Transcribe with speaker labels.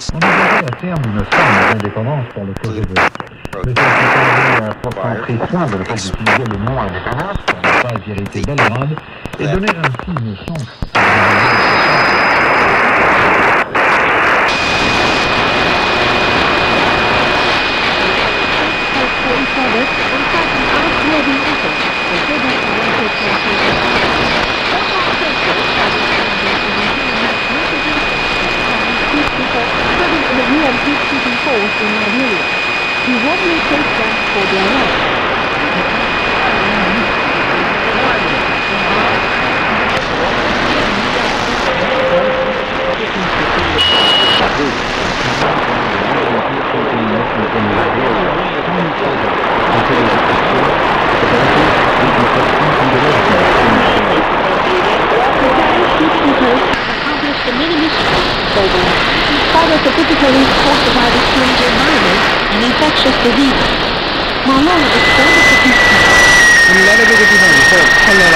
Speaker 1: envisageait à terme une forme d'indépendance pour le projet de M. Foucault a pourtant pris soin de ne pas utiliser le mot indépendance pour ne pas irriter Belgrade et donner ainsi une chance
Speaker 2: He warmly takes them for their right. Accomplished the many missions program. Father specifically talked about the strange environment and infectious diseases. 马龙 expanded the picture.
Speaker 3: 你来到这个地方以后，看到